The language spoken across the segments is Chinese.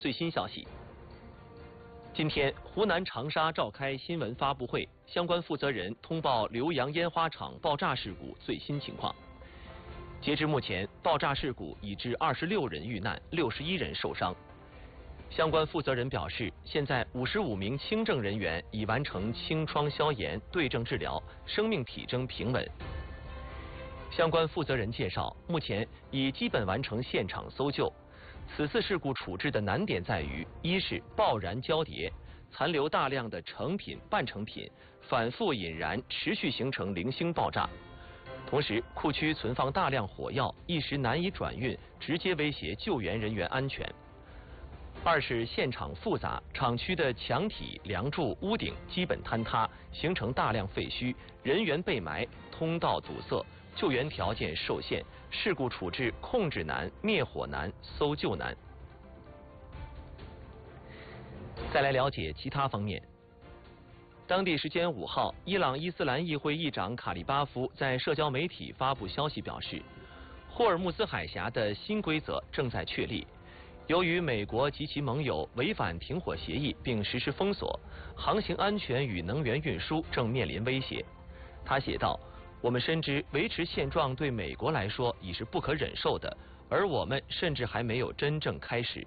最新消息，今天湖南长沙召开新闻发布会，相关负责人通报浏阳烟花厂爆炸事故最新情况。截至目前，爆炸事故已致26人遇难，61人受伤。相关负责人表示，现在55名轻症人员已完成清创消炎、对症治疗，生命体征平稳。相关负责人介绍，目前已基本完成现场搜救。此次事故处置的难点在于：一是爆燃交叠，残留大量的成品、半成品，反复引燃，持续形成零星爆炸；同时，库区存放大量火药，一时难以转运，直接威胁救援人员安全。二是现场复杂，厂区的墙体、梁柱、屋顶基本坍塌，形成大量废墟，人员被埋，通道阻塞，救援条件受限，事故处置控制难、灭火难、搜救难。再来了解其他方面。当地时间5号，伊朗伊斯兰议会议长卡利巴夫在社交媒体发布消息表示，霍尔木兹海峡的新规则正在确立。由于美国及其盟友违反停火协议并实施封锁，航行安全与能源运输正面临威胁。他写道：“我们深知维持现状对美国来说已是不可忍受的，而我们甚至还没有真正开始。”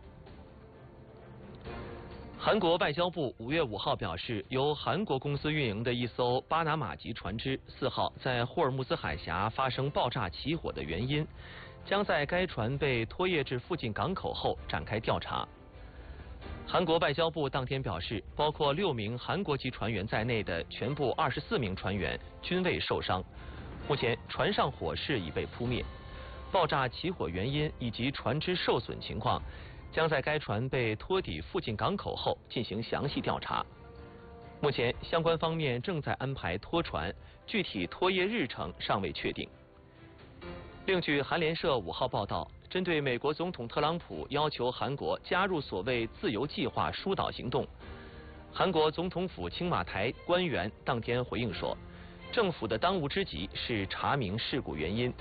韩国外交部5月5号表示，由韩国公司运营的一艘巴拿马籍船只4号在霍尔木兹海峡发生爆炸起火的原因，将在该船被拖曳至附近港口后展开调查。韩国外交部当天表示，包括6名韩国籍船员在内的全部24名船员均未受伤。目前，船上火势已被扑灭，爆炸起火原因以及船只受损情况将在该船被拖抵附近港口后进行详细调查。目前，相关方面正在安排拖船，具体拖曳日程尚未确定。另据韩联社5号报道，针对美国总统特朗普要求韩国加入所谓自由计划疏导行动，韩国总统府青瓦台官员当天回应说，政府的当务之急是查明事故原因。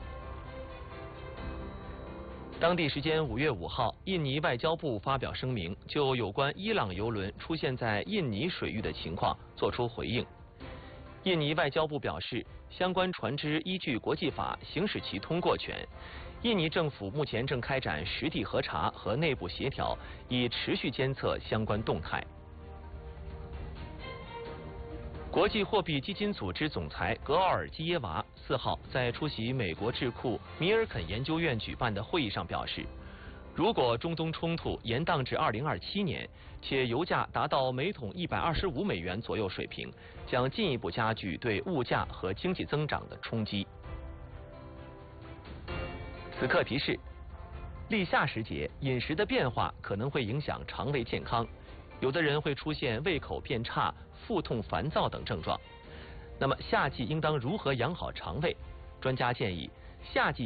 当地时间5月5号，印尼外交部发表声明，就有关伊朗油轮出现在印尼水域的情况作出回应。印尼外交部表示，相关船只依据国际法行使其通过权。印尼政府目前正开展实地核查和内部协调，以持续监测相关动态。国际货币基金组织总裁格奥尔基耶娃4号在出席美国智库米尔肯研究院举办的会议上表示，如果中东冲突延宕至2027年，且油价达到每桶125美元左右水平，将进一步加剧对物价和经济增长的冲击。此刻提示：立夏时节，饮食的变化可能会影响肠胃健康。有的人会出现胃口变差、腹痛、烦躁等症状。那么夏季应当如何养好肠胃？专家建议，夏季